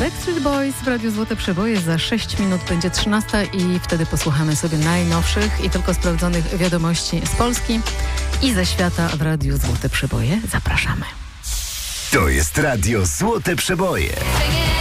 Backstreet Boys w Radiu Złote Przeboje. Za 6 minut będzie 13 i wtedy posłuchamy sobie najnowszych i tylko sprawdzonych wiadomości z Polski i ze świata w Radiu Złote Przeboje. Zapraszamy. To jest Radio Złote Przeboje.